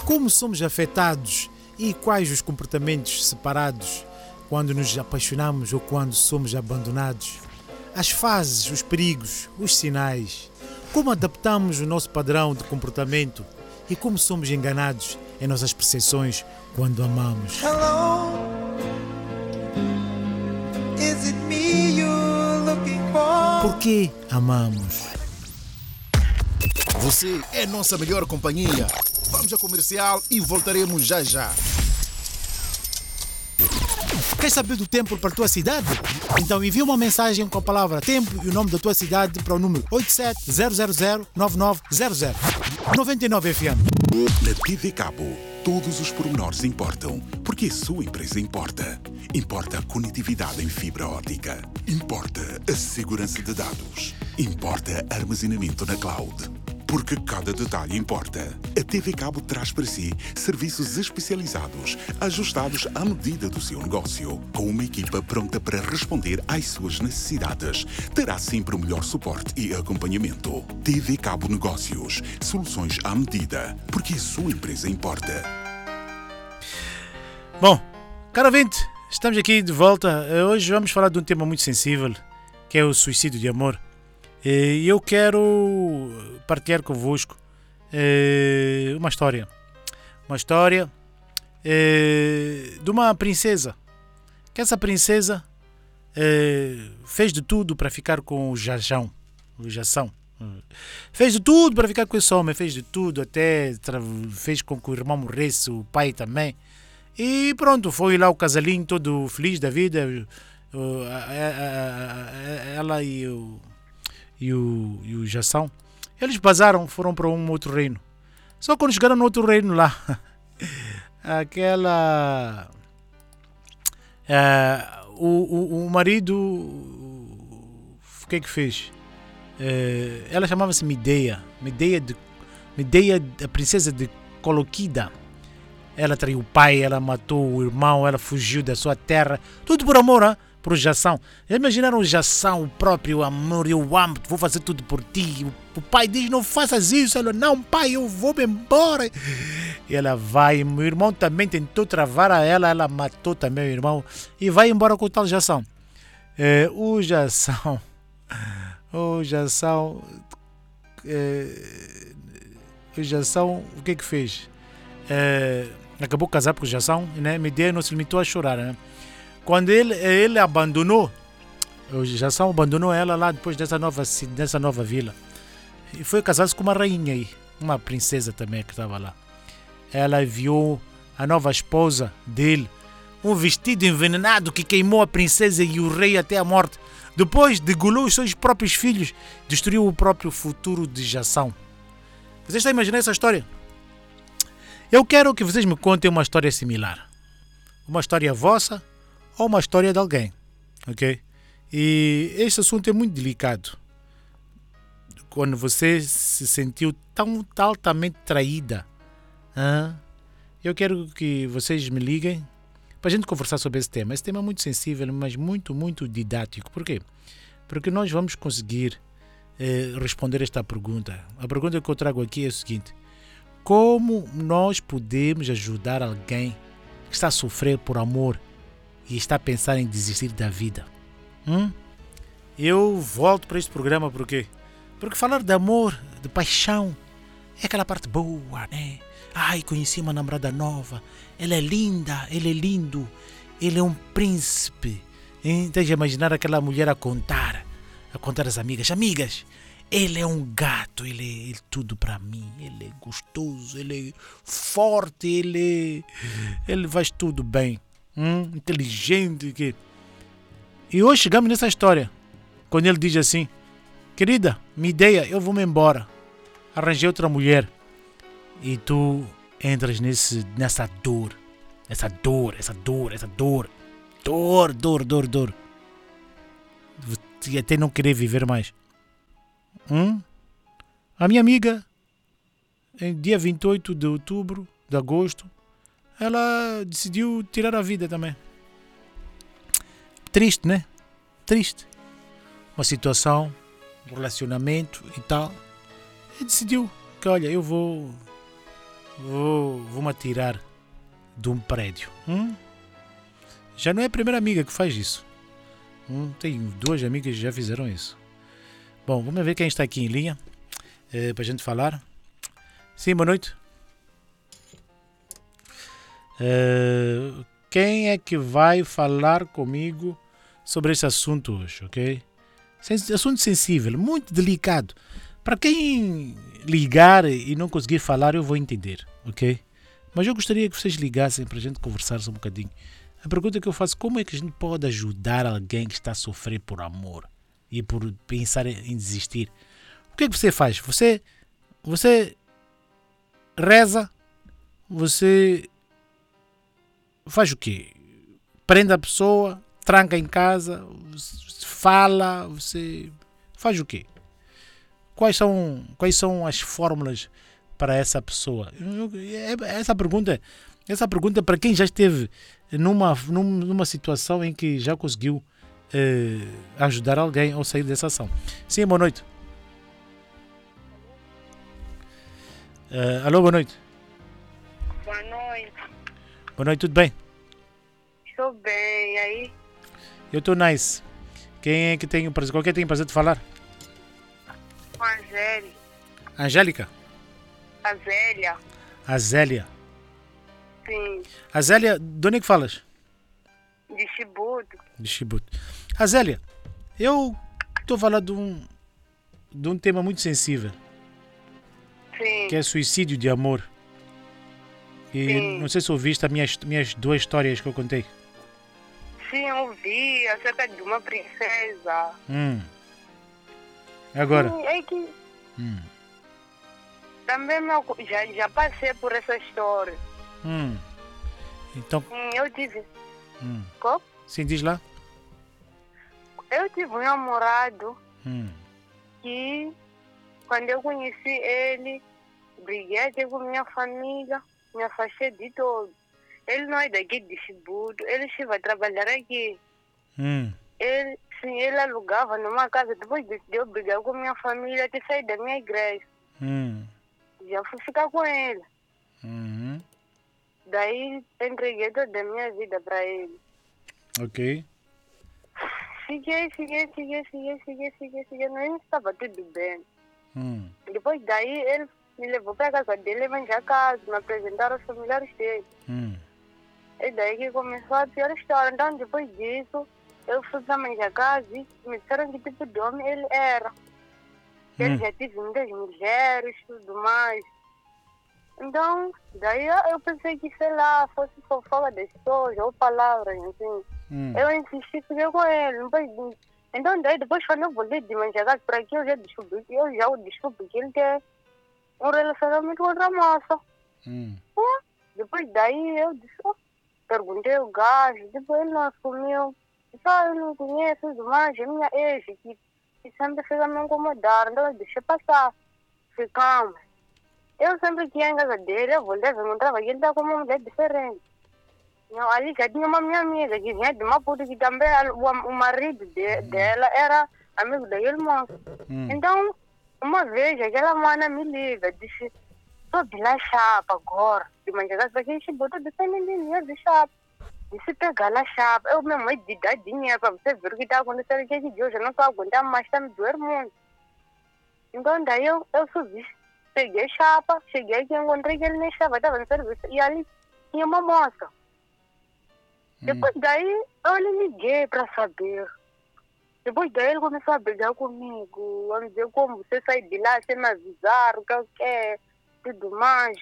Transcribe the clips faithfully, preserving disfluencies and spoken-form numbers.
Como somos afetados e quais os comportamentos separados quando nos apaixonamos ou quando somos abandonados? As fases, os perigos, os sinais. Como adaptamos o nosso padrão de comportamento e como somos enganados em nossas percepções quando amamos. Hello, is it me you're looking for? Por que amamos? Você é nossa melhor companhia. Vamos ao comercial e voltaremos já já. Quer saber do tempo para a tua cidade? Então envia uma mensagem com a palavra tempo e o nome da tua cidade para o número oito sete zero zero zero nove nove zero zero. noventa e nove F M. Na T V Cabo, todos os pormenores importam, porque a sua empresa importa. Importa a conectividade em fibra óptica. Importa a segurança de dados. Importa armazenamento na cloud. Porque cada detalhe importa. A T V Cabo traz para si serviços especializados, ajustados à medida do seu negócio, com uma equipa pronta para responder às suas necessidades. Terá sempre o melhor suporte e acompanhamento. T V Cabo Negócios. Soluções à medida. Porque a sua empresa importa. Bom, caro ouvinte, estamos aqui de volta. Hoje vamos falar de um tema muito sensível, que é o suicídio de amor. E eu quero partilhar convosco uma história. Uma história de uma princesa. Que essa princesa fez de tudo para ficar com o Jajão. O Jação. Fez de tudo para ficar com esse homem. Fez de tudo, até fez com que o irmão morresse, o pai também. E pronto, foi lá o casalinho todo feliz da vida. Ela e o... e o, e o Jação, eles vazaram, foram para um outro reino. Só que quando chegaram no outro reino lá, aquela... Uh, o, o, o marido, o que é que fez? Uh, ela chamava-se Mideia, Mideia, de, Mideia, a princesa de Colquida. Ela traiu o pai, ela matou o irmão, ela fugiu da sua terra, tudo por amor, hein? Para o Jação. Imaginaram o Jação, o próprio amor, eu amo, vou fazer tudo por ti. O pai diz, não faças isso. Ela, não pai, eu vou me embora. E ela vai, meu irmão também tentou travar a ela, ela matou também o irmão e vai embora com o tal Jação. É, o Jação, o Jação, é, o Jação, o que que fez? É, acabou de casar com o Jação, né? Mideia não se limitou a chorar, né? Quando ele, ele abandonou, o Jação abandonou ela lá depois dessa nova, dessa nova vila. E foi casar-se com uma rainha aí, uma princesa também que estava lá. Ela viu a nova esposa dele, um vestido envenenado que queimou a princesa e o rei até a morte. Depois degolou os seus próprios filhos, destruiu o próprio futuro de Jação. Vocês estão imaginando essa história? Eu quero que vocês me contem uma história similar. Uma história vossa ou uma história de alguém, ok? E este assunto é muito delicado. Quando você se sentiu tão altamente traída, hein? Eu quero que vocês me liguem para a gente conversar sobre esse tema. Esse tema é muito sensível, mas muito, muito didático. Por quê? Porque nós vamos conseguir eh, responder esta pergunta. A pergunta que eu trago aqui é a seguinte: como nós podemos ajudar alguém que está a sofrer por amor e está a pensar em desistir da vida? Hum? Eu volto para este programa por quê? Porque falar de amor, de paixão, é aquela parte boa, né? Ai, conheci uma namorada nova, ela é linda, ele é lindo, ele é um príncipe. Então, já imaginar aquela mulher a contar, a contar às amigas, amigas, ele é um gato, ele é, ele é tudo para mim, ele é gostoso, ele é forte, ele, é, ele faz tudo bem. Hum, inteligente. Que... E hoje chegamos nessa história. Quando ele diz assim: querida, me ideia, eu vou-me embora. Arranjei outra mulher. E tu entras nesse, nessa dor. Essa dor, essa dor, essa dor. Dor, dor, dor, dor. E até não querer viver mais. Hum? A minha amiga, em dia vinte e oito de outubro, de agosto, ela decidiu tirar a vida também. Triste, né? Triste. Uma situação, um relacionamento e tal. E decidiu que, olha, eu vou vou, vou-me atirar de um prédio. Hum? Já não é a primeira amiga que faz isso. Hum? Tenho duas amigas que já fizeram isso. Bom, vamos ver quem está aqui em linha é, para a gente falar. Sim, boa noite. É, quem é que vai falar comigo sobre esse assunto hoje, ok? Assunto sensível, muito delicado. Para quem ligar e não conseguir falar, eu vou entender, ok? Mas eu gostaria que vocês ligassem para a gente conversar um bocadinho. A pergunta que eu faço, como é que a gente pode ajudar alguém que está a sofrer por amor e por pensar em desistir? O que é que você faz? Você, você reza? Você faz o quê? Prende a pessoa, tranca em casa, fala, você faz o quê? Quais são, quais são as fórmulas para essa pessoa? Essa pergunta, essa pergunta é para quem já esteve numa, numa situação em que já conseguiu eh, ajudar alguém ou sair dessa ação. Sim, boa noite. Uh, alô, boa noite. Boa noite. Boa noite, tudo bem? Estou bem, e aí? Eu estou nice. Quem é que tem o prazer? Qual que tem o prazer de falar? Com a Zélia. Angélica? A Zélia. A Zélia. Sim. A Zélia, de onde é que falas? De Chibuto. De Chibuto. A Zélia, eu estou falando de um, de um tema muito sensível, Sim. que é suicídio de amor. E Sim. Não sei se ouviste as minhas, minhas duas histórias que eu contei. Sim, ouvi acerca de uma princesa. Hum. Agora? Sim, é que Hum. também meu, já, já passei por essa história. Hum. Então, Hum, eu tive... hum. Como? Sim, diz lá. Eu tive um namorado Hum. que, quando eu conheci ele, briguei até com minha família, me afastei de todo. Ele não é daqui de Chibuto, ele estava a trabalhar aqui. Hum. Ele, sim, ele alugava numa casa, depois de eu brigar com minha família, até sair da minha igreja. Hum. Já fui ficar com ele. Uhum. Daí entreguei toda a minha vida para ele. Ok. Fiquei, fiquei, fiquei, fiquei, fiquei, fiquei, fiquei, não estava tudo bem. Hum. Depois daí ele me levou para a casa dele, vendi a casa, me apresentaram aos familiares dele. Hum. E daí que começou a pior história. Então depois disso, eu fui para a casa e me disseram que tipo de homem ele era. Ele Hum. já teve muitas mulheres e tudo mais. Então, daí eu, eu pensei que, sei lá, fosse fofoca das pessoas ou palavras, assim. Hum. Eu insisti, fiquei com ele. Depois, então, daí depois quando eu voltei de Manjagás para aqui, eu já descobri, eu já o descobri que ele tem um relacionamento com outra moça. Hum. É. Depois daí eu disse, oh, perguntei o gajo, depois ele não assumiu. Disse, ah, eu não conheço tudo mais, é minha ex, que, que sempre fica me incomodar. Então eu deixei passar. Ficamos. Eu sempre que ia em casa dele, eu voltava, eu encontrava que ele estava com uma mulher diferente. Não, ali já tinha uma minha amiga que vinha de Maputo, que também o, o marido de, dela era amigo daquele moço. Hum. Então, uma vez, aquela mana me liga, disse, sobe lá chapa agora. De manhã, para quem se botou, disse, nem dinheiro de chapa. Disse, pegar lá chapa. Eu mesmo, de dar dinheiro para você ver o que está acontecendo aqui de hoje. Eu não estou aguentando mais, está me doer muito. Então, daí eu, eu subi. Peguei chapa, cheguei aqui, encontrei que ele nem estava, estava no serviço. E ali tinha uma moça. Depois daí, eu lhe liguei para saber. Depois daí, ele começou a brigar comigo. A me dizer como você sai de lá sem me avisar, o que eu quero, tudo mais.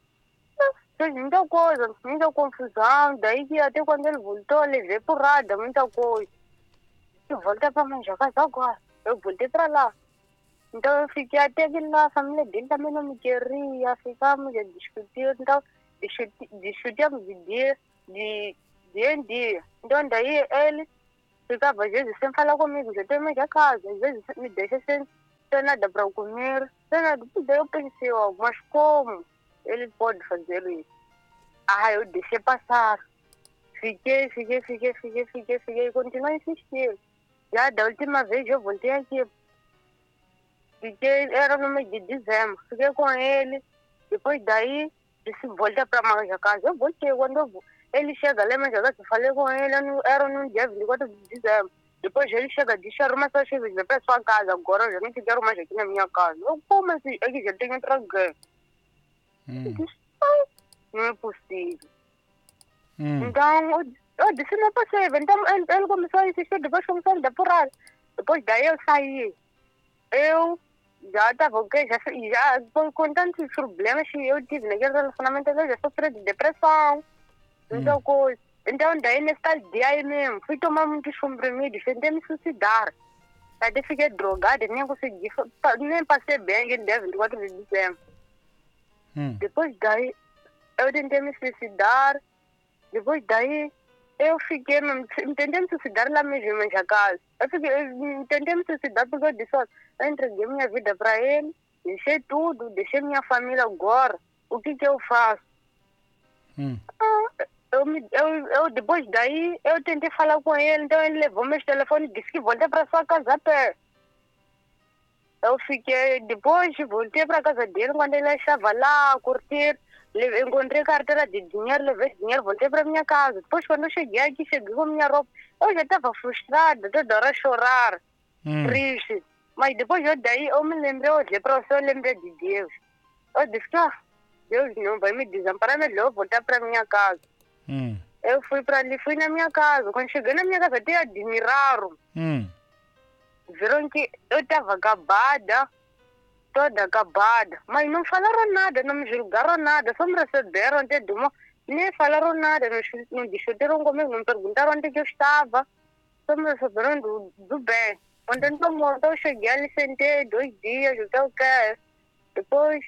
Fez muita coisa, muita confusão. Daí, até quando ele voltou, eu levei porrada, muita coisa. Eu voltei para minha casa agora. Eu voltei para lá. Então eu fiquei até que lá, a família dele também não me queria, ficamos a discutir, então discutíamos de dia, de dia em dia. Então daí ele ficava às vezes sem falar comigo, já tenho minha casa, às vezes me deixa sem, sem nada para comer, sem nada. Daí eu pensei, oh, mas como ele pode fazer isso? Ah, eu deixei passar. Fiquei, fiquei, fiquei, fiquei, fiquei, fiquei, e continuei a insistir. Já da última vez eu voltei aqui. Fiquei, era no mês de dezembro, fiquei com ele, depois daí disse, volta para a casa. Eu voltei, quando eu vou. Ele chega lá, mas eu falei com ele, era num dia vinte e quatro de dezembro. Depois ele chega, disse, arruma suas coisas, vai para sua casa agora, eu já não te quero mais aqui na minha casa. Eu, como assim? Eu já tenho outra guerra. Hum. Eu disse, ah, não é possível. Hum. Então, eu, eu disse, não é possível. Então, ele, ele começou a insistir, depois começou a me depurar. Depois daí eu saí. Eu já estava ok, já, já com, com tantos problemas que eu tive naquele relacionamento, eu já sofri de depressão. Então, Hum. coisa. Então, daí nesse tal dia aí mesmo, fui tomar muitos comprimidos, tentei me suicidar. Até fiquei drogada, nem consegui, nem passei bem aquele dia vinte e quatro de dezembro. Hum. Depois daí, eu tentei me suicidar. Depois daí, eu fiquei, tentei me suicidar lá mesmo em Jacás. Eu fiquei, eu tentei me suicidar porque eu disse, eu entreguei minha vida para ele, deixei tudo, deixei minha família agora. O que que eu faço? Hum. Ah, eu, me, eu, eu, depois daí, eu tentei falar com ele, então ele levou meus telefones e disse que voltei para sua casa a pé. Eu fiquei, depois voltei para casa dele, quando ele estava lá a curtir, leve, encontrei carteira de dinheiro, levei dinheiro, voltei para minha casa. Depois quando eu cheguei aqui, cheguei com minha roupa, eu já estava frustrada, toda hora a chorar, Hum. triste. Mas depois eu daí, eu me lembrei, eu olhei para o céu, eu lembrei de Deus. Eu disse, ah, Deus não vai me desamparar, melhor voltar para minha casa. Hum. Eu fui para ali, fui na minha casa. Quando cheguei na minha casa, até admiraram. Hum. Viram que eu estava acabada, toda acabada. Mas não falaram nada, não me julgaram nada. Só me receberam até de uma... Nem falaram nada, não, não discutiram comigo, não perguntaram onde que eu estava. Só me receberam do, do bem. Quando então, eu cheguei ali, sentei dois dias, o que eu quero. Depois...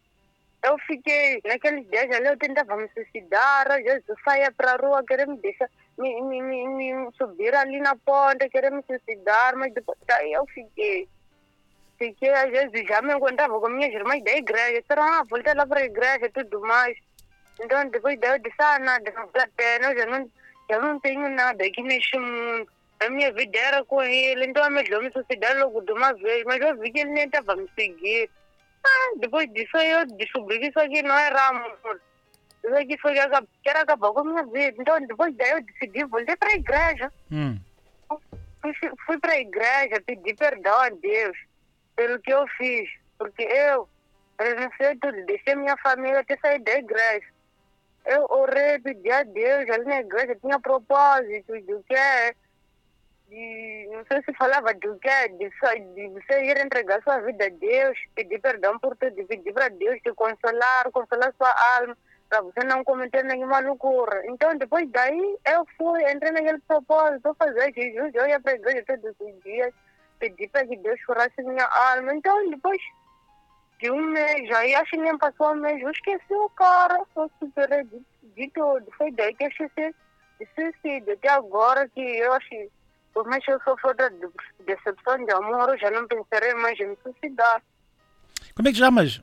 Eu fiquei, naqueles dias ali, eu tentava me suicidar, às vezes eu saía para a rua, querer me deixar, me, me, me, me subir ali na ponta, querer me suicidar, mas depois daí eu fiquei. Fiquei, às vezes, já me encontrava com minhas irmãs da igreja, disseram, ah, voltei lá para a igreja e tudo mais. Então, depois daí eu disse, ah, nada, não vale a pena, eu já não, eu não tenho nada aqui neste mundo. A minha vida era com ele, então é melhor me suicidar logo de uma vez, mas eu vi que ele nem estava a me seguir. Ah, depois disso eu descobri que isso aqui não era amor. Isso aqui foi que acab- que era acabar com a minha vida. Então depois daí eu decidi voltar para a igreja. Hum. Fui, fui para a igreja, pedi perdão a Deus pelo que eu fiz. Porque eu renunciei tudo, deixei minha família até sair da igreja. Eu orei, pedi a Deus, ali na igreja tinha propósito do que é. De, não sei se falava do que, de, só- de você ir entregar sua vida a Deus, pedir perdão por tudo, pedir para Deus te consolar, consolar sua alma, para você não cometer nenhuma loucura. Então, depois daí, eu fui, entrei naquele propósito, vou fazer jejum, eu ia para a igreja todos os dias, pedi para que Deus curasse minha alma. Então, depois de um mês, aí acho que nem passou um mês, eu esqueci o cara, eu superei de, de tudo. Foi daí que eu esqueci de suicídio, até agora que eu acho que por mais que eu sofro de decepção de amor, eu já não pensarei mais em me suicidar. Como é que chamas?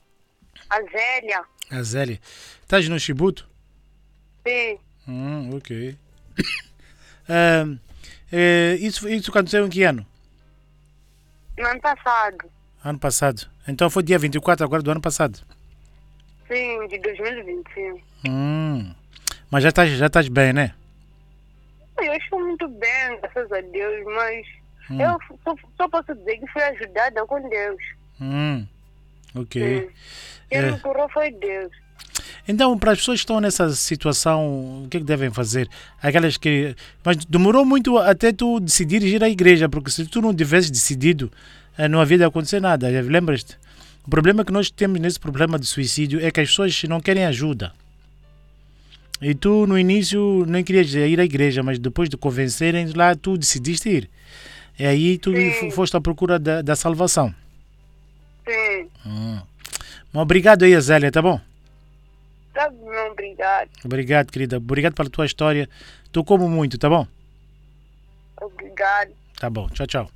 A Zélia, A Zélia. Estás no Chibuto? sim, Hum, ok. Ah, eh, isso, isso aconteceu em que ano? no ano passado, Ano passado. Então foi dia vinte e quatro agora do ano passado. sim, de dois mil e vinte e cinco. Hum. Mas já estás já estás bem, né? Eu estou muito bem, graças a Deus, mas Hum. eu só, só posso dizer que fui ajudada com Deus. Hum. Ok. Sim. Quem É. me curou foi Deus. Então, para as pessoas que estão nessa situação, o que é que devem fazer? Aquelas que... Mas demorou muito até tu decidir ir à igreja, porque se tu não tivesse decidido, eh, não havia de acontecer nada. Lembras-te? O problema que nós temos nesse problema de suicídio é que as pessoas não querem ajuda. E tu, no início, nem querias ir à igreja, mas depois de convencerem lá, tu decidiste ir. E aí tu Sim. f- foste à procura da, da salvação. Sim. Hum. Mas obrigado aí, Zélia, tá bom? Tá bom, obrigado. Obrigado, querida. Obrigado pela tua história. Tu como muito, tá bom? Obrigado. Tá bom. Tchau, tchau.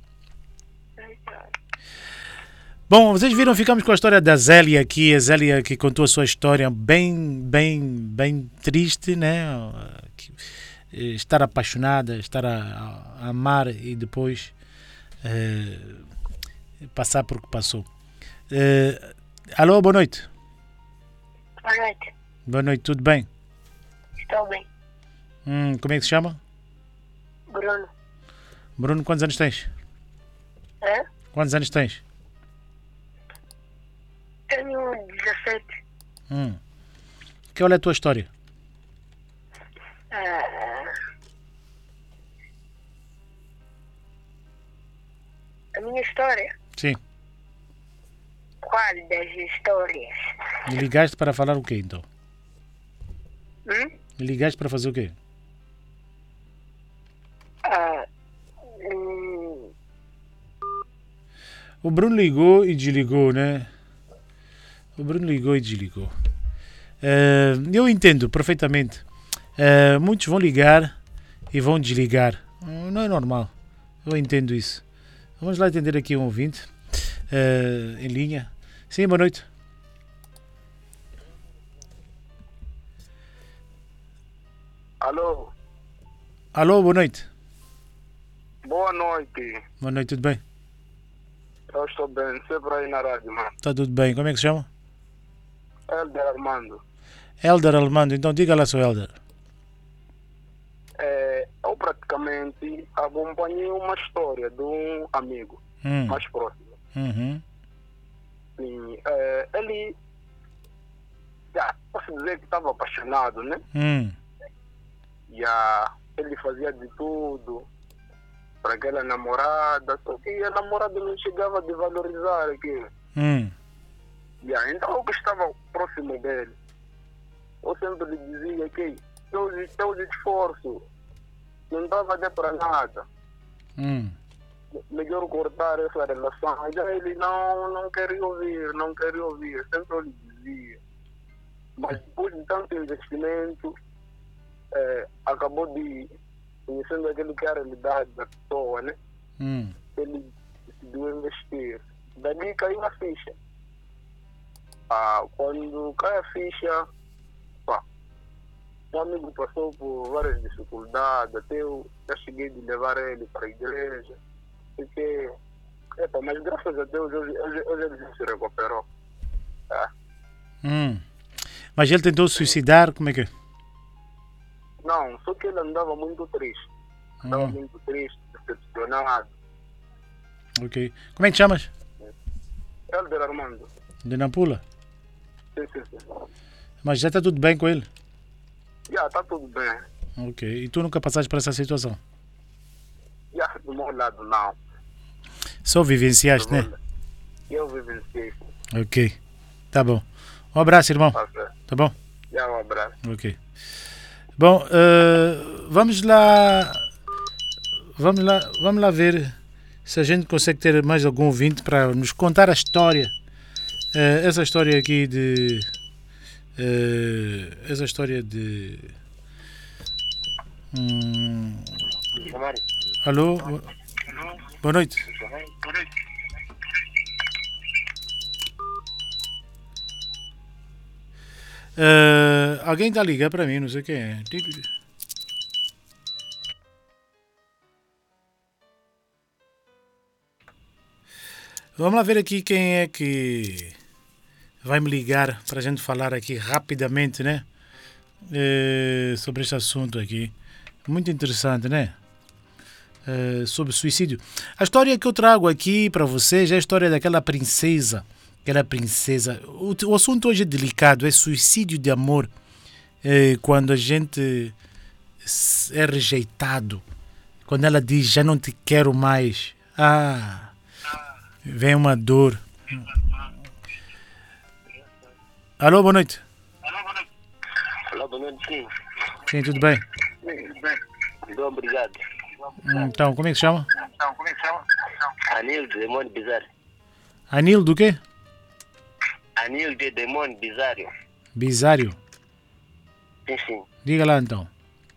Bom, vocês viram, ficamos com a história da Zélia aqui, a Zélia que contou a sua história bem, bem, bem triste, né? Que, eh, Estar apaixonada, estar a, a amar e depois eh, passar por o que passou. Eh, alô, boa noite. Boa Boa noite. Boa noite, tudo bem? Estou bem. Hum, como é que se chama? Bruno. Bruno, quantos anos tens? Hã? Quantos anos tens? Tenho dezessete. Hum. Qual é a tua história? Ah, a minha história? Sim. Qual das histórias? Me ligaste para falar o quê, então? Hum? Me ligaste para fazer o quê? Ah, hum, O Bruno ligou e desligou, né? O Bruno ligou e desligou. Eh, eu entendo perfeitamente. Eh, muitos vão ligar e vão desligar. Hum, Não é normal. Eu entendo isso. Vamos lá atender aqui um ouvinte eh, em linha. Sim, boa noite. Alô, Alô, boa noite. boa noite. Boa noite, tudo bem? Eu estou bem, sempre aí na rádio, mano. Está tudo bem. Como é que se chama? Helder Armando. Helder Alemando. Então diga lá, seu Helder. É, eu praticamente acompanhei uma história de um amigo Hum. mais próximo. Uhum. Sim, é, ele, já, posso dizer que estava apaixonado, né? Hum. Já, ele fazia de tudo para aquela namorada, só que a namorada não chegava a valorizar aquilo. Hum. Já, então eu que estava próximo dele, eu sempre lhe dizia que teus, teus esforços não dava de para nada. Hum. Melhor cortar essa relação. Já ele não, não queria ouvir, não queria ouvir, sempre eu lhe dizia. Mas depois de tanto investimento, eh, acabou de conhecendo aquilo que é a realidade da pessoa, né? Hum. Ele decidiu investir. Dali caiu a ficha. Ah, quando cai a ficha, pá, o amigo passou por várias dificuldades, até eu já cheguei de levar ele para a igreja, porque, epa, mas graças a Deus hoje, hoje, hoje ele já se recuperou. Ah, Hum. Mas ele tentou suicidar, como é que é? não, só que ele andava muito triste, andava Hum. muito triste, decepcionado. Ok. Como é que te chamas? Helder Armando, De Nampula? sim, sim, sim. Mas já está tudo bem com ele? Já, está tudo bem. Ok. E tu nunca passaste por essa situação? Já, do meu lado, não. Só vivenciaste, Do meu né? lado. Eu vivenciei, Ok. Tá bom. Um abraço, irmão. tá certo. Tá bom? Já, um abraço. Ok. Bom, eh, vamos lá. Vamos lá, vamos lá ver se a gente consegue ter mais algum ouvinte para nos contar a história. Eh, essa história aqui de. eh, essa história de. Hum, alô? Boa noite. Eh, alguém está a ligar para mim, não sei quem é. Vamos lá ver aqui quem é que vai me ligar para a gente falar aqui rapidamente, né? Eh, sobre este assunto aqui. Muito interessante, né? Eh, sobre suicídio. A história que eu trago aqui para vocês é a história daquela princesa. Aquela princesa. O, o assunto hoje é delicado, é suicídio de amor. Eh, quando a gente é rejeitado. Quando ela diz, já não te quero mais. Ah, vem uma dor. Alô, boa noite. Alô, boa noite, sim. Sim, tudo bem? Muito obrigado. Hum, Então, como é que se chama? Anil de Demônio Bizário. Anil do quê? Anil de Demônio Bizário. Bizário. Sim, sim. Diga lá então.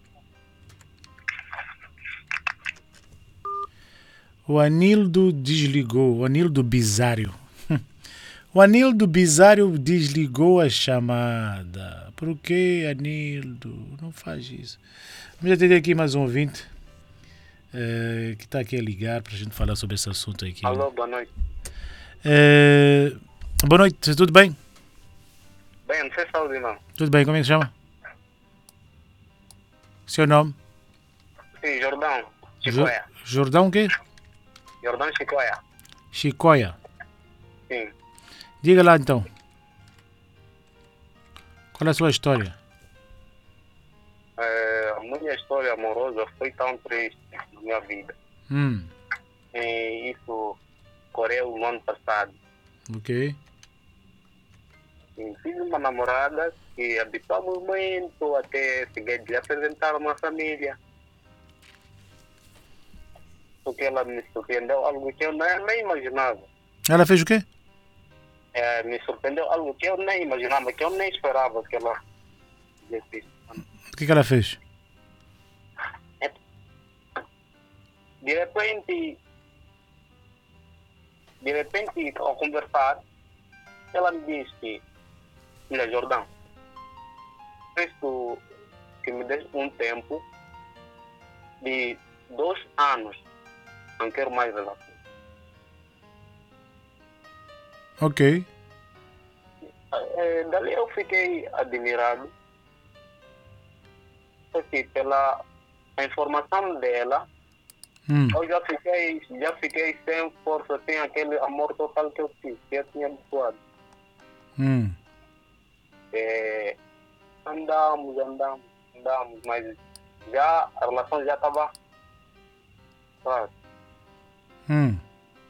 O Anildo desligou. O Anildo Bizário. O Anildo Bizário desligou a chamada. Por que, Anildo? Não faz isso. Vamos atender aqui mais um ouvinte eh, que está aqui a ligar para a gente falar sobre esse assunto aqui. Alô, boa noite. Eh, boa noite, tudo bem? Bem, não sei saúde, não. Tudo bem, como é que se chama? Seu nome? Sim, Jordão. Jo- Chicoia. Jordão o quê? Jordão Chicoia. Chicoia. Sim. Diga lá então. Qual é a sua história? É, a minha história amorosa foi tão triste na minha vida. Hum, E isso ocorreu no ano passado. ok. E fiz uma namorada que habituamos muito até cheguei de lhe apresentar uma família. Porque ela me surpreendeu algo que eu nem, nem imaginava. Ela fez o quê? É, me surpreendeu algo que eu nem imaginava, que eu nem esperava que ela fizesse isso. O que, que ela fez? De repente, de repente, ao conversar, ela me disse que, olha, Jordão, preciso que me dê um tempo de dois anos. Não quero mais relação. Ok. É, dali eu fiquei admirado, porque pela informação dela, Hum, eu já fiquei, já fiquei sem força, sem aquele amor total que eu fiz, que eu tinha habituado. hum. É, andamos, andamos, andamos, mas já a relação já estava. Claro. Hum.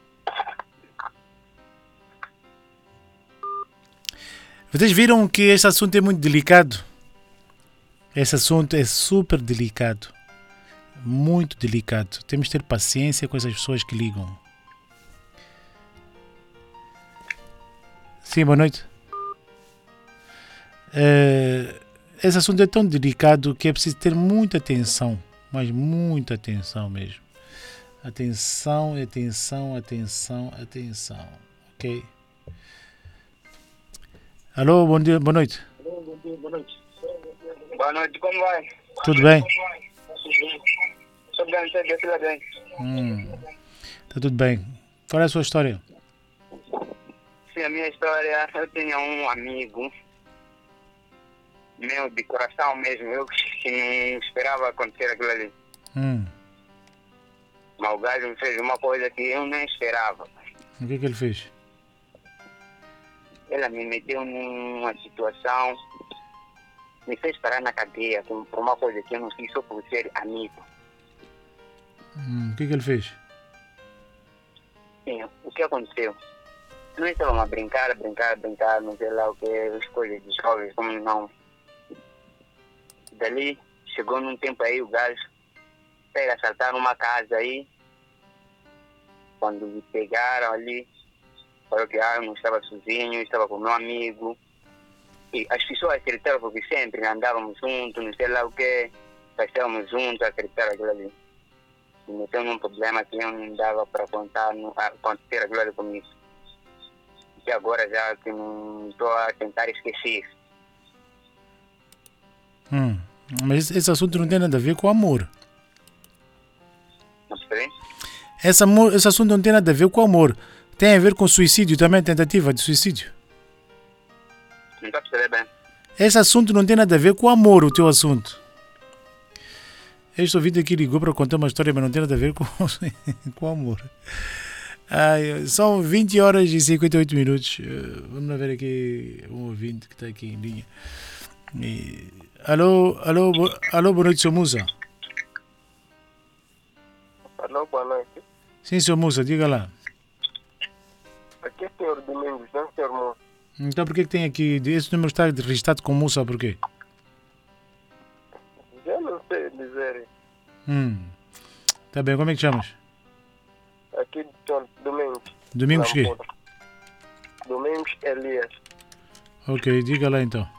Vocês viram que esse assunto é muito delicado? Esse assunto é super delicado. Muito delicado. Temos que ter paciência com essas pessoas que ligam. Sim, boa noite. Eh, esse assunto é tão delicado que é preciso ter muita atenção. Mas muita atenção mesmo. Atenção, atenção, atenção, atenção. Ok? Alô, bom dia, boa noite. Boa noite, como vai? Tudo bem? Sou bem, sei que tudo bem. Hum, tá tudo bem. Qual é a sua história? Sim, a minha história, eu tinha um amigo, meu de coração mesmo, eu que não esperava acontecer aquilo ali. Hum, Mas o gajo me fez uma coisa que eu nem esperava. o que é que ele fez? Ela me meteu numa situação, me fez parar na cadeia por por uma coisa que eu não fiz só por ser amigo. Hum, o que é que ele fez? Sim, o que aconteceu? Nós estávamos a brincar, a brincar, a brincar, não sei lá o que, as coisas de jovens, como não. Dali, chegou num tempo aí, o gajo pega assaltar uma casa aí. Quando me pegaram ali, falou que ah, eu não estava sozinho, estava com meu amigo. E as pessoas acreditaram porque sempre andávamos juntos, não sei lá o que, estávamos juntos, acreditaram aquilo ali. E meteu num problema que eu não dava para contar, não, acontecer aquilo ali comigo. E agora já que não estou a tentar esquecer. Hum, mas esse, esse assunto não tem nada a ver com amor. Não percebi? Esse, amor. esse assunto não tem nada a ver com amor. Tem a ver com suicídio também, tentativa de suicídio. Não está a perceber bem. Esse assunto não tem nada a ver com amor, o teu assunto. Este ouvido aqui ligou para contar uma história, mas não tem nada a ver com, com amor. Ai, são vinte horas e cinquenta e oito minutos. Uh, vamos ver aqui um ouvinte que está aqui em linha. E... Alô, alô, bo... alô, boa noite, seu Musa. Alô, boa noite. Sim, seu Musa, diga lá. Aqui é o senhor Domingos, não, senhor Moço? Então por que que tem aqui, esse número está registrado com Musa, por quê? Já não sei dizer. Hum, tá bem, como é que chamas? Aqui do Domingos. Domingos quê? Domingos Elias. Ok, diga lá então.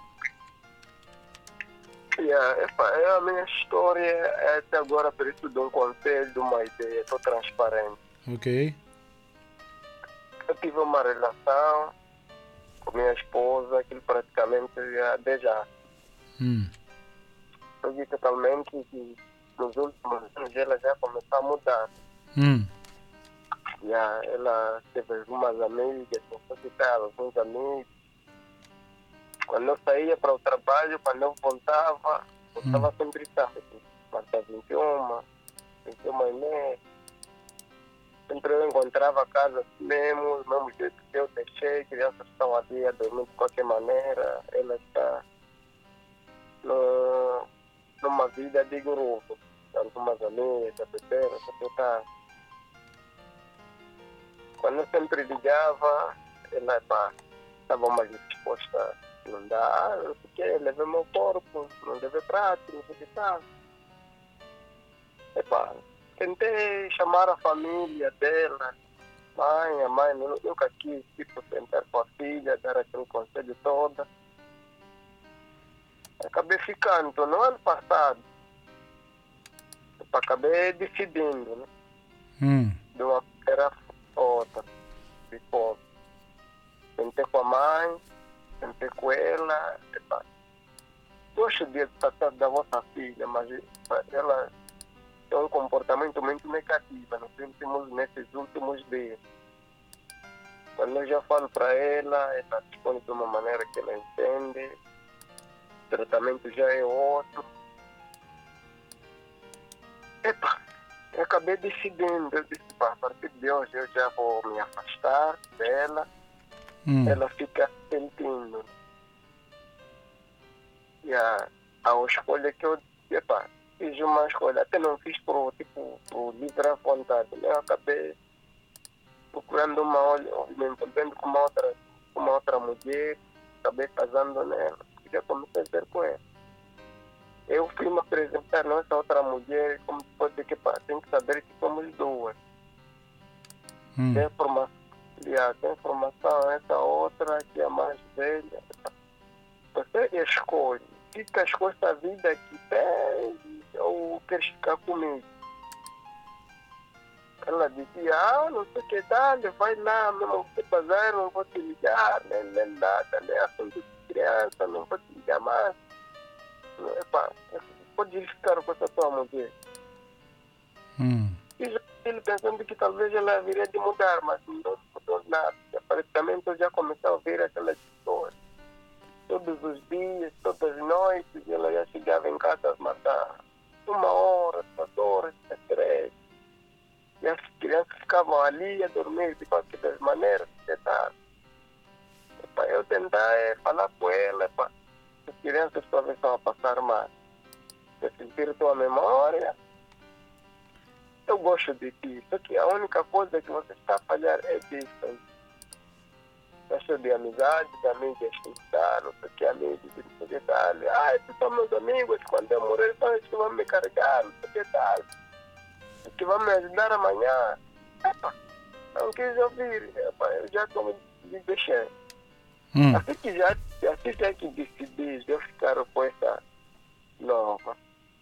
Yeah, epa, é a minha história é até agora preciso de um conselho, de uma ideia, estou transparente. Ok. Eu tive uma relação com minha esposa, aquilo praticamente há dez anos. Hum, Eu vi totalmente que nos últimos anos ela já começou a mudar. hum, Já, ela teve algumas amigas, começou a ficar alguns amigos. Quando eu saía para o trabalho, quando eu voltava, voltava sempre tarde. Mas vinte e uma, vinte e uma e meia. Sempre eu encontrava a casa mesmo, do mesmo jeito que eu deixei, crianças estão ali a dormir de qualquer maneira, ela está no, numa vida de grupo, tanto umas amigas, a beber, a tentar. Quando eu sempre ligava, ela pá, estava mais disposta, não dá, não sei o quê, levei meu corpo, não levei prato, não sei o que tal. Epá, tentei chamar a família dela, mãe, a mãe nunca quis tipo, sentar com a filha, dar aquele conselho todo. Acabei ficando no ano passado. Epá, acabei decidindo, né? Hum. De uma maneira outra. Ficou. Tentei com a mãe, tentei com ela. Epá, gosto de tratar da vossa filha, mas epá, ela tem um comportamento muito negativo nos últimos, nesses últimos dias. Quando eu já falo para ela, ela responde de uma maneira que ela entende, o tratamento já é outro. Epa, eu acabei decidindo, eu disse, pá, a partir de hoje eu já vou me afastar dela, Hum. ela fica sentindo. E a, a escolha que eu, epa, fiz uma escolha, até não fiz por, tipo, por livre à vontade, né? Eu acabei procurando uma, olha, me envolvendo com uma outra, com uma outra mulher, acabei casando nela, e já comecei a ver com ela. Eu fui me apresentar nessa outra mulher, como pode dizer que pá, tem que saber que somos duas. Hum. Tem informação, aliás, tem informação, essa outra que é mais velha. Você escolhe, ficas com essa vida que tem ou queres ficar comigo? Ela dizia, ah, não sei o que tal, vai lá, não sei bazar, não vou te ligar, nem, nem nada, nem assunto de criança, não vou te ligar mais. Epá, pode ficar com essa tua mulher. Hum. E já ele pensando que talvez ela viria de mudar, mas não mudou nada. Aparentemente eu já comecei a ouvir aquelas pessoas. Todos os dias, todas as noites, ela já chegava em casa a matar uma hora, duas horas, três. E as crianças ficavam ali a dormir de qualquer maneira, etc. Epá, eu tentei falar com ela, epá, as crianças talvez estão a passar mal. Se sentir tua memória, eu gosto de ti, só que a única coisa que você está a falhar é distância. Gosto de amizade, de amigas que estão, não sei o que, amigos, não sei o que tal. Ah, esses são meus amigos, quando eu morrer, são eles que vão me carregar, não sei o que tal. Os que vão me ajudar amanhã. Epa, não quis ouvir, epa, eu já estou me deixando. Hum. Assim que já, assim já que decidi eu ficar com essa nova.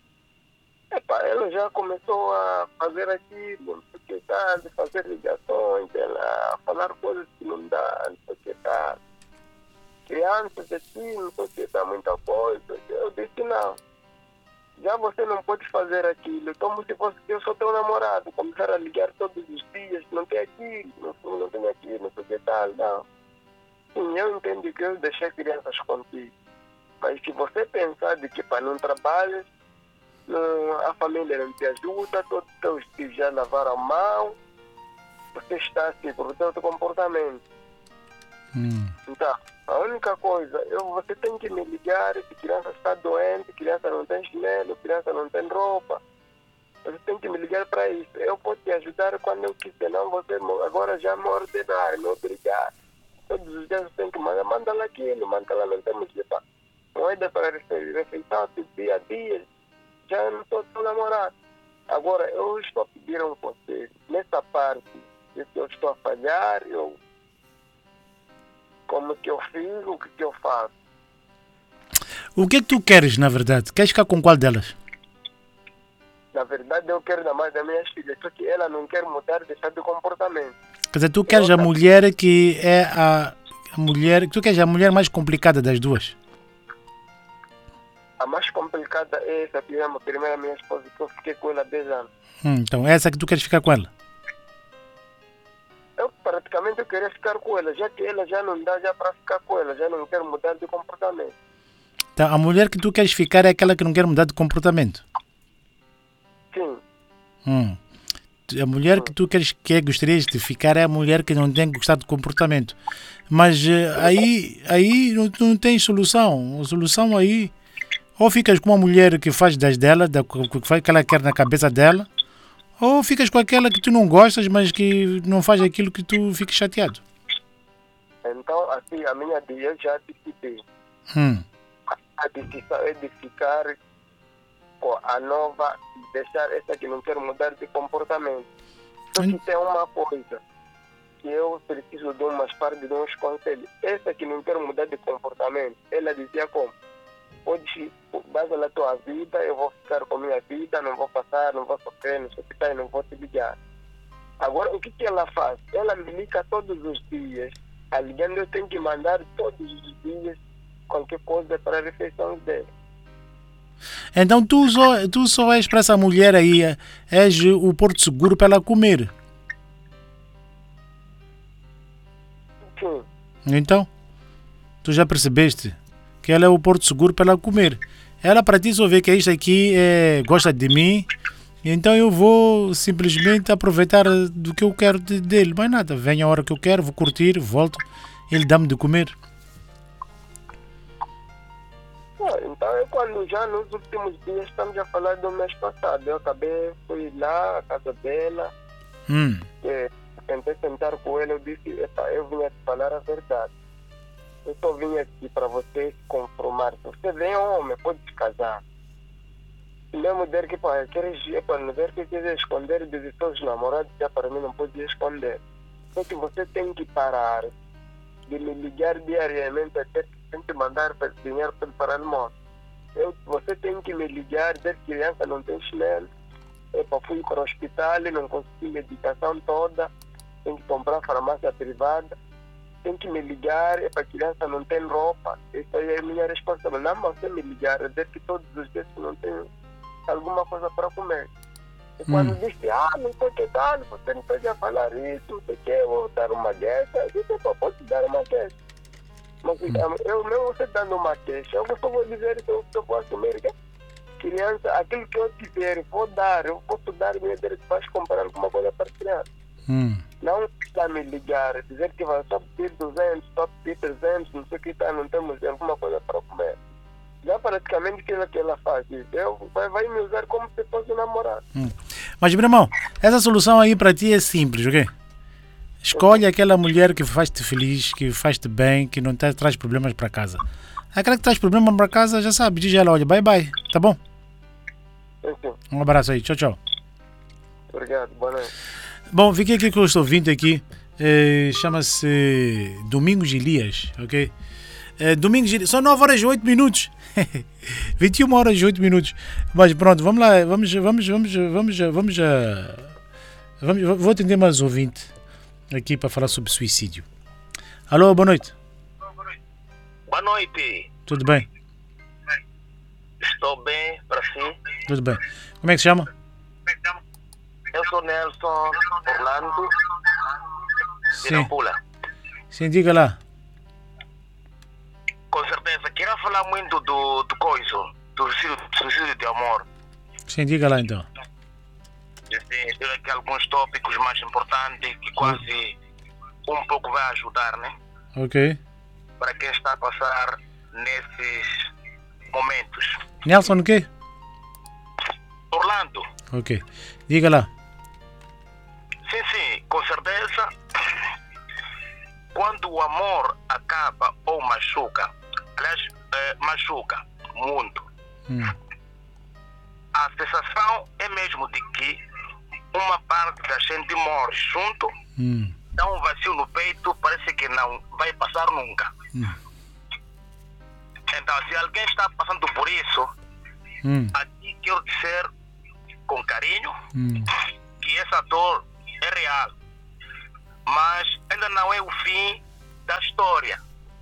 Epa, ela já começou a fazer aquilo, não sei o que tal, de fazer ligações, ela a falar coisas que não dá, não sei o que tal. Crianças aqui, não sei o que tal, muita coisa. Eu disse não. Já você não pode fazer aquilo, como se fosse eu sou teu namorado, começar a ligar todos os dias, não tem aquilo, não, não tem aquilo, não sei o que tal, não. Sim, eu entendo que eu deixei crianças contigo, mas se você pensar de que para não trabalhas, não, a família não te ajuda, todos os teus filhos já lavaram a mão, você está assim por teu comportamento. Hum. Então, a única coisa, eu, você tem que me ligar se criança está doente, criança não tem chinelo, criança não tem roupa. Você tem que me ligar para isso. Eu posso te ajudar quando eu quiser, não você agora já me ordenar, me obrigar. Todos os dias você tem que mandar, manda lá aquilo, manda lá, não temos que levar. Moeda para refeição, dia a dia, já não sou seu namorado. Agora, eu estou a pedir um conselho. Nessa parte, se eu estou a falhar, eu como que eu fiz, o que, que eu faço. O que é que tu queres, na verdade? Queres ficar com qual delas? Na verdade, eu quero dar mais das minhas filhas, só que ela não quer mudar, deixar de comportamento. Quer dizer, tu queres a mulher que é a, a mulher, tu queres a mulher mais complicada das duas? A mais complicada é essa, que é a primeira minha esposa, que eu fiquei com ela há dez anos. Hum, então, essa que tu queres ficar com ela? eu praticamente eu queria ficar com ela, já que ela já não dá já para ficar com ela, já não quer mudar de comportamento. Então, a mulher que tu queres ficar é aquela que não quer mudar de comportamento? Sim. Hum. A mulher que tu queres, que gostarias de ficar é a mulher que não tem que gostar de comportamento. Mas eh, aí, aí não, não tem solução. A solução aí, ou ficas com uma mulher que faz das dela, da, que faz o que ela quer na cabeça dela, ou ficas com aquela que tu não gostas, mas que não faz aquilo que tu fiques chateado. Então, assim, a minha dia já decidi. Hum. A decisão é de ficar com a nova, deixar essa que não quer mudar de comportamento. Só que tem uma coisa que eu preciso de umas partes de uns conselhos. Essa que não quer mudar de comportamento, ela dizia como? Pode base na tua vida, eu vou ficar com a minha vida, não vou passar, não vou sofrer, não sei o que tá, não vou te ligar. Agora, o que, que ela faz? Ela me liga todos os dias. A ligando, eu tenho que mandar todos os dias qualquer coisa para a refeição dela. Então tu só, tu só és para essa mulher aí, és o porto seguro para ela comer. Sim. Então, tu já percebeste que ela é o porto seguro para ela comer. Ela para ti só vê que isto aqui é, gosta de mim, então eu vou simplesmente aproveitar do que eu quero de, dele. Mais nada, vem a hora que eu quero, vou curtir, volto, ele dá-me de comer. Então, eu quando já nos últimos dias, estamos a falar do mês passado, eu acabei, fui lá à casa dela, Hum. e tentei sentar com ela, eu disse, epa, eu vim te falar a verdade. Eu só vim aqui para você se conformar. Se você vem homem, pode se casar. Se mesmo der que, pá, queres, epa, não der que quiser esconder dos seus namorados, já para mim não pode esconder. Só que você tem que parar de me ligar diariamente até que tem que mandar dinheiro para o almoço. Eu, você tem que me ligar, dizer que criança não tem chinelo, epa, fui para o hospital, não consegui medicação toda, tem que comprar farmácia privada, tem que me ligar, epa, criança não tem roupa, essa é a minha responsabilidade. Não, você me ligar, dizer que todos os dias não tem alguma coisa para comer. E quando Hum. disse, ah, não sei o que tal, você não pode falar isso, não sei o que, eu vou dar uma queixa, eu disse, pô, posso dar uma queixa. Mas Hum. eu mesmo você dando uma queixa, eu só vou dizer que eu, que eu posso assumir que criança, aquilo que eu tiver, vou dar, eu posso dar minha direito para comprar alguma coisa para criança. Hum. Não está me ligar, dizer que vai só pedir duzentos, só pedir trezentos, não sei o que está, não temos alguma coisa para comer. Já praticamente aquilo que ela faz, eu, vai, vai me usar como se fosse namorado. Hum. Mas, meu irmão, essa solução aí para ti é simples, ok? Escolhe aquela mulher que faz-te feliz, que faz-te bem, que não te traz problemas para casa. Aquela que traz problemas para casa, já sabe, diz ela, olha, bye bye, tá bom? Enfim, Um abraço aí, tchau, tchau. obrigado, boa noite. Bom, fiquei aqui com o estou ouvindo aqui, eh, chama-se Domingos Elias, ok? Eh, Domingos Elias, são nove horas e oito minutos, vinte e uma horas e oito minutos, mas pronto, vamos lá, vamos, vamos, vamos, vamos, vamos, vamos, vamos vou atender mais ouvinte aqui para falar sobre suicídio. Alô, boa noite. Boa noite. Tudo bem? Estou bem para si. Tudo bem. Como é que se chama? Eu sou Nelson Orlando de Sim. Nampula. Sim, diga lá. Com certeza, queria falar muito do, do coiso, do suicídio, suicídio de amor. Sim, diga lá então. Tem tem aqui alguns tópicos mais importantes que quase um pouco vai ajudar, né? Ok. Para quem está a passar nesses momentos. Nelson o quê? Orlando, Ok. Diga lá. sim, sim, com certeza, quando o amor acaba ou machuca, aliás, eh, machuca muito, Hum. a sensação é mesmo de que uma parte da gente morre junto, Hum. dá um vazio no peito, parece que não vai passar nunca. Hum. Então, se alguém está passando por isso, Hum. aqui quero dizer com carinho Hum. que essa dor é real, mas ainda não é o fim da história.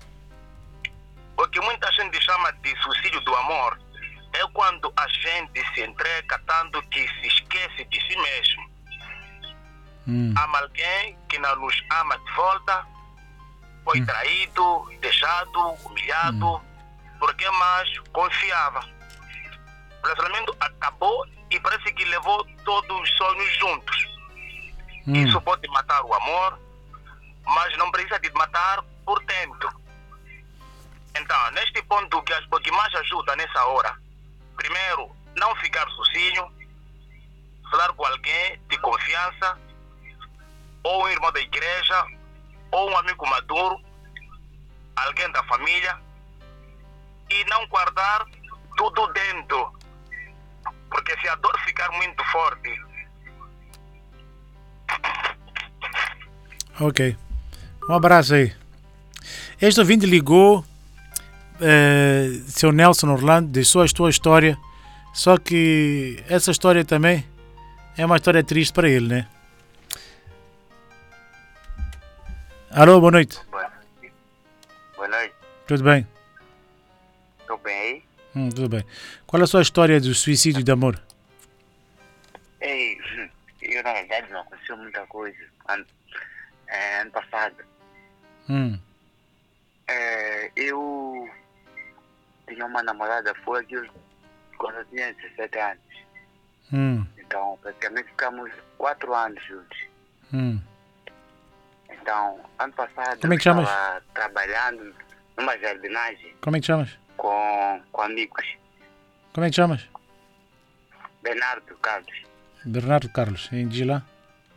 O que muita gente chama de suicídio do amor é quando a gente se entrega tanto que se esquece de si mesmo. Hum. Ama alguém que não nos ama de volta, foi Hum. traído, deixado, humilhado, porque mais confiava. O relacionamento acabou e parece que levou todos os sonhos juntos. Hum. Isso pode matar o amor, mas não precisa de matar por dentro. Então, neste ponto, que acho que mais ajuda nessa hora, primeiro, não ficar sozinho, falar com alguém de confiança, ou um irmão da igreja, ou um amigo maduro, alguém da família, e não guardar tudo dentro. Porque se a dor ficar muito forte, Ok. Um abraço aí. Este ouvinte ligou, eh, seu Nelson Orlando, deixou a sua história, só que essa história também é uma história triste para ele, né? Alô, boa noite. Boa, boa noite, Tudo bem? estou bem aí? Hum, tudo bem. Qual é a sua história do suicídio de amor? Ei, eu na verdade não aconteceu muita coisa. Ano, é, ano passado, Hum, é, eu tinha uma namorada, foi aquilo quando eu tinha dezessete anos. hum, Então, praticamente ficamos quatro anos juntos. hum. Então, ano passado Como é eu que chamas? estava trabalhando numa jardinagem Como é que chamas? com, com amigos. Como é que chamas? Bernardo Carlos. Bernardo Carlos, em diz lá.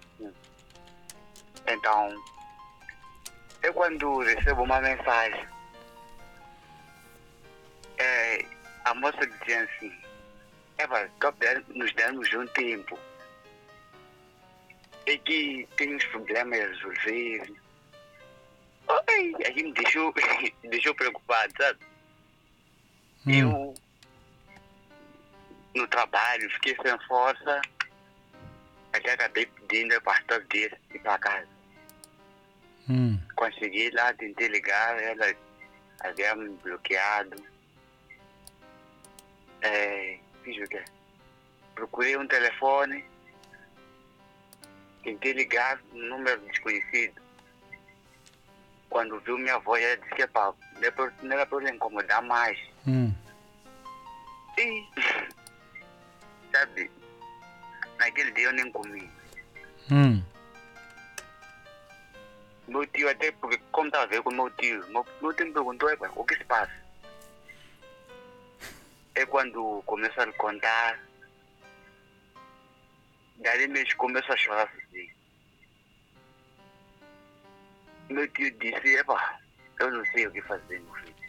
Então, eu quando recebo uma mensagem, é, a moça dizia assim, Eva, nos damos um tempo. É que tem uns problemas a resolver. Ai, aí me deixou, me deixou preocupado, sabe? Hum. Eu, no trabalho, fiquei sem força. Até acabei pedindo para todos os dias ir para casa. Hum, Quando cheguei lá, tentei ligar, ela havia me bloqueado. É, fiz o quê? Procurei um telefone, tentei ligar um número desconhecido. Quando viu minha voz, ela disse que pá, não era para eu incomodar mais. hum, E, sabe, naquele dia eu nem comi. hum, Meu tio até, porque como estava a ver com meu tio, meu, meu tio me perguntou, "Epa, o que se passa?" É quando começou a lhe contar, daí mesmo começou a chorar assim. Meu tio disse, "Epa, eu não sei o que fazer, meu filho."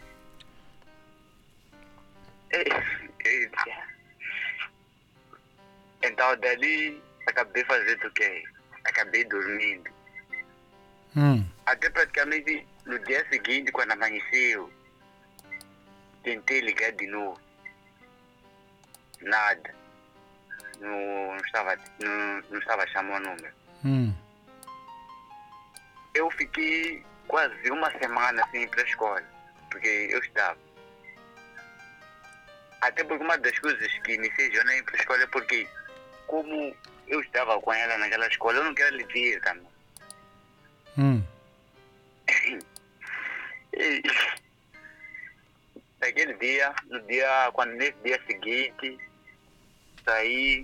É, é, então dali acabei fazendo o quê? Acabei dormindo. hum. Até praticamente no dia seguinte, quando amanheceu, tentei ligar de novo. Nada. Não, não, estava, não, não estava chamando o número. Hum. Eu fiquei quase uma semana sem ir para a escola, porque eu estava. Até porque uma das coisas que me fez eu não ir para a escola é porque, como eu estava com ela naquela escola, eu não quero lhe ver também. Hum. E, naquele dia, no dia, quando nesse dia seguinte, saí,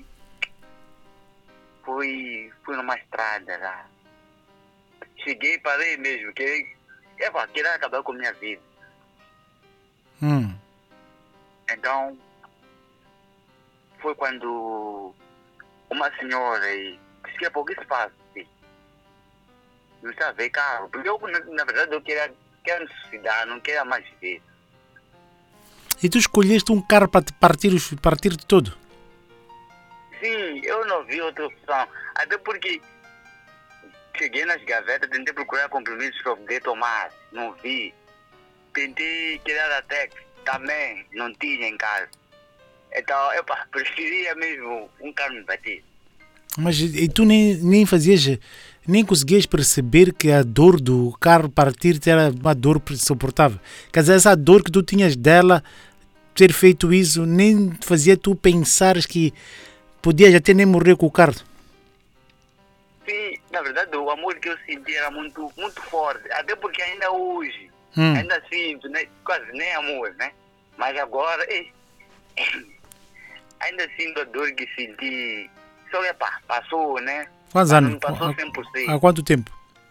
fui, fui numa estrada lá. Cheguei, parei mesmo, queria, epa, queria acabar com a minha vida. Hum. Então, foi quando uma senhora e disse que é pouco espaço, filho. Não está a ver carro, porque eu, na, na verdade, eu queria, quero suicidar, não queria mais ver. E tu escolheste um carro para te partir, os- partir de todo? Sim, eu não vi outra opção. Até porque cheguei nas gavetas, tentei procurar compromissos para poder tomar, não vi. Tentei tirar a Tex, também não tinha em casa. Então, eu pá, preferia mesmo um carro me bater. Mas e e tu nem, nem fazias, nem conseguias perceber que a dor do carro partir era uma dor suportável. Quer dizer, essa dor que tu tinhas dela, ter feito isso, nem fazia tu pensares que podias até nem morrer com o carro. Sim, na verdade, o amor que eu senti era muito, muito forte. Até porque ainda hoje, Hum. ainda sinto, né? Quase nem amor, né? Mas agora, eh, ainda sinto a dor que senti. Só que, pá, passou, né? Quantos Mas anos? não passou Há- cem por cento. Há quanto tempo?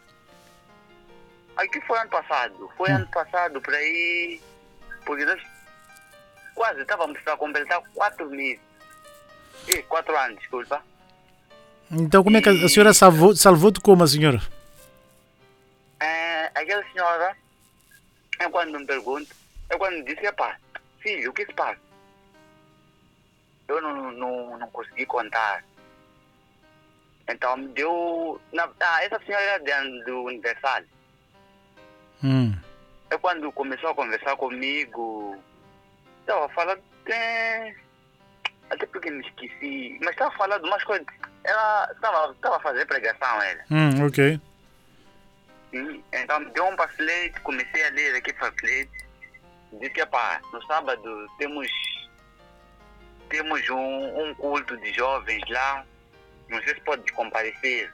Aqui foi ano passado. Foi Hum. ano passado, por aí. Porque nós quase estávamos para completar quatro meses. Eh, quatro anos, desculpa. Então como é que a senhora salvou, salvou-te como, a senhora? É, aquela senhora, é quando me pergunta, é quando me disse, pá, filho, o que se passa? Eu não, não, não consegui contar. Então me deu. Na, ah, essa senhora era dentro do Universal. Hum. É quando começou a conversar comigo. Estava falando. É, até porque me esqueci. Mas estava falando umas coisas. Ela estava estava a fazer pregação, ela. Hum, ok. Sim, então me deu um panfleto, comecei a ler aquele panfleto. Disse que, pá, no sábado temos, temos um, um culto de jovens lá. Não sei se pode comparecer.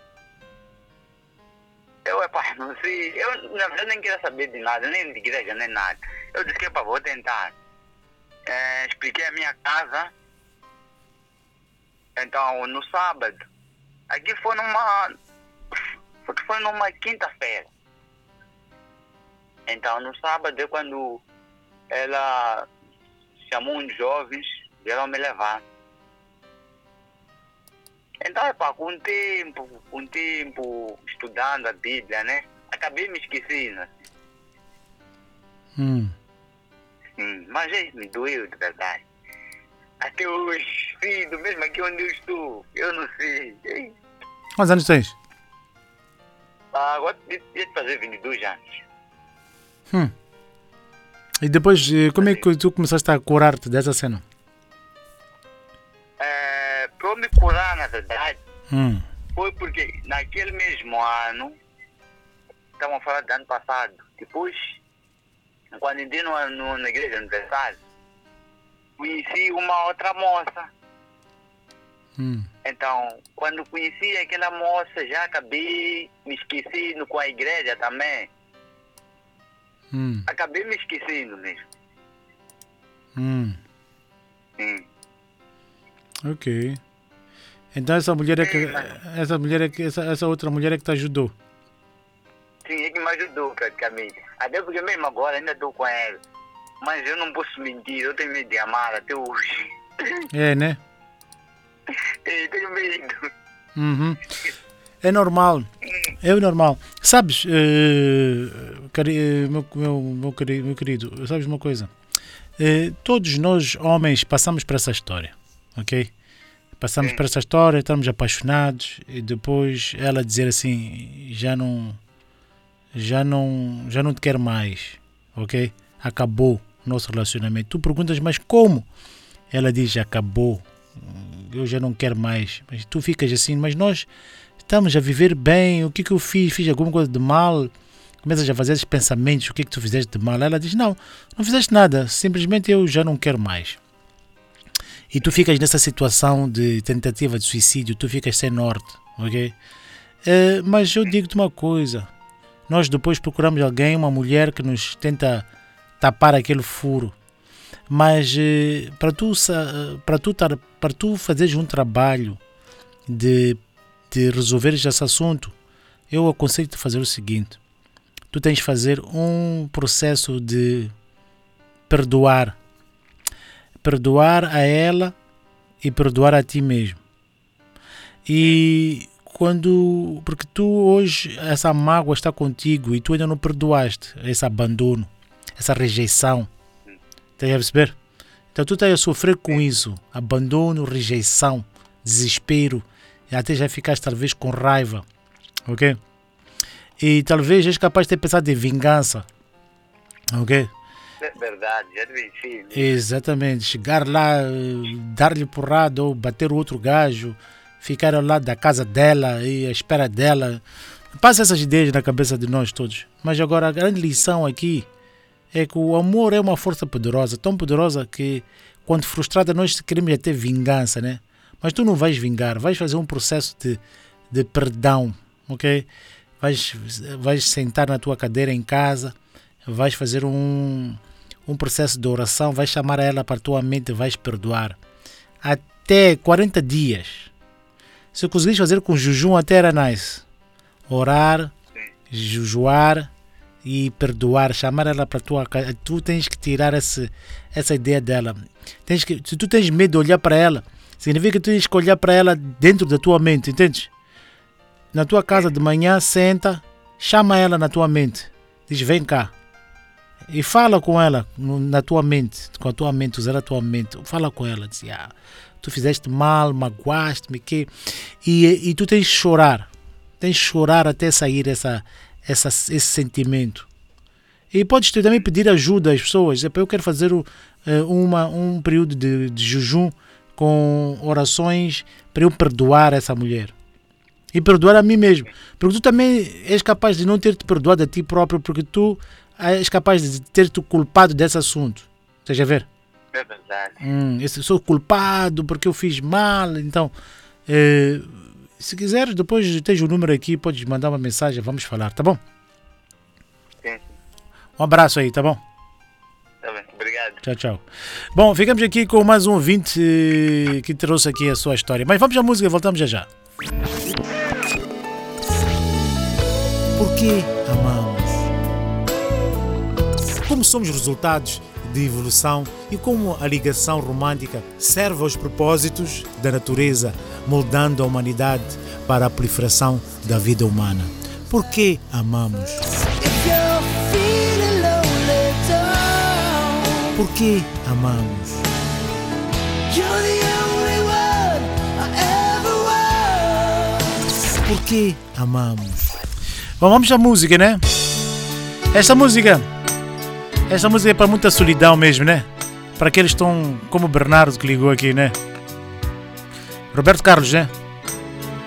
Eu, epá, não sei. Eu, na verdade, nem queria saber de nada, nem de igreja, nem nada. Eu disse que, epá, vou tentar. É, expliquei a minha casa. Então, no sábado, aqui foi numa. Foi numa quinta-feira. Então, no sábado é quando ela chamou uns jovens, vieram me levar. Então, epá, com o tempo, com o tempo, estudando a Bíblia, né? Acabei me esquecendo. Hum. Sim, mas é, me doeu de verdade. Até hoje, sim, do mesmo aqui onde eu estou, eu não sei. Ei. Quantos anos tens? Ah, agora devia fazer vinte e dois anos. Hum. E depois, eh, como é que tu começaste a curar-te dessa cena? É, para eu me curar, na verdade, Hum. foi porque naquele mesmo ano, estamos a falar do ano passado, depois, quando entrei no, no, na igreja universal, conheci uma outra moça. Hum. Então, quando conheci aquela moça, já acabei me esquecendo com a igreja também. Hum. Acabei me esquecendo mesmo. Hum. Sim. Ok. Então essa mulher é que. Essa mulher é que. Essa, essa outra mulher é que te ajudou. Sim, é que me ajudou praticamente. Até porque mesmo agora ainda estou com ela. Mas eu não posso mentir, eu tenho medo de amar até hoje. É, né? Eu tenho medo. Uhum. É normal. É normal. Sabes, eh, cari- eh, meu, meu, meu, queri- meu querido, sabes uma coisa? Eh, todos nós, homens, passamos por essa história, ok? Passamos Sim. por essa história, estamos apaixonados e depois ela dizer assim, já não, já não, já não te quero mais, ok? Acabou o nosso relacionamento. Tu perguntas, mas como? Ela diz, acabou, eu já não quero mais. Mas tu ficas assim, mas nós estamos a viver bem, o que que eu fiz? Fiz alguma coisa de mal? Começas a fazer esses pensamentos, o que que tu fizeste de mal? Ela diz, não, não fizeste nada, simplesmente eu já não quero mais. E tu ficas nessa situação de tentativa de suicídio, tu ficas sem norte, ok? Eh, mas eu digo-te uma coisa, nós depois procuramos alguém, uma mulher que nos tenta tapar aquele furo. Mas eh, para tu, sa- para tu, tar- para tu fazeres um trabalho de, de resolveres esse assunto, eu aconselho-te a fazer o seguinte: tu tens de fazer um processo de perdoar. Perdoar a ela e perdoar a ti mesmo. E quando. Porque tu hoje, essa mágoa está contigo e tu ainda não perdoaste esse abandono, essa rejeição. Estás a perceber? Então tu estás a sofrer com isso. Abandono, rejeição, desespero. E até já ficaste talvez com raiva. Ok? E talvez és capaz de ter pensado em vingança. Ok? É verdade, já venci. Exatamente. Chegar lá, eh, dar-lhe porrada ou bater o outro gajo, ficar ao lado da casa dela e à espera dela. Passa essas ideias na cabeça de nós todos. Mas agora a grande lição aqui é que o amor é uma força poderosa, tão poderosa que quando frustrada nós queremos até vingança, né? Mas tu não vais vingar, vais fazer um processo de, de perdão, ok? Vais, vais sentar na tua cadeira em casa, vais fazer um, um processo de oração, vais chamar ela para a tua mente e vais perdoar. Até quarenta dias. Se conseguires fazer com jejum, até era nice. Orar, jejuar e perdoar, chamar ela para a tua casa. Tu tens que tirar esse, essa ideia dela. Tens que, se tu tens medo de olhar para ela, significa que tu tens que olhar para ela dentro da tua mente, entende? Na tua casa de manhã, senta, chama ela na tua mente. Diz, vem cá. E fala com ela no, na tua mente, com a tua mente, usar a tua mente. Fala com ela, diz, ah, tu fizeste mal, magoaste-me, que... E, e tu tens que chorar. Tens que chorar até sair essa, essa, esse sentimento. E podes também pedir ajuda às pessoas. Eu quero fazer uma, um período de, de jejum com orações para eu perdoar essa mulher. E perdoar a mim mesmo. Porque tu também és capaz de não ter te perdoado a ti próprio, porque tu és capaz de ter te culpado desse assunto. Estás a ver? É verdade. Hum, eu sou culpado porque eu fiz mal. Então, eh, se quiseres, depois tens o número aqui, podes mandar uma mensagem, vamos falar, tá bom? Sim. Um abraço aí, tá bom? Tá bem, obrigado. Tchau, tchau. Bom, ficamos aqui com mais um ouvinte eh, que trouxe aqui a sua história. Mas vamos à música, voltamos já já. Por que amamos? Como somos resultados de evolução e como a ligação romântica serve aos propósitos da natureza, moldando a humanidade para a proliferação da vida humana. Por que amamos? Por que amamos? Por que amamos? Bom, vamos à música, né? Esta música, esta música é para muita solidão mesmo, né? Para aqueles que estão como o Bernardo que ligou aqui, né? Roberto Carlos, né?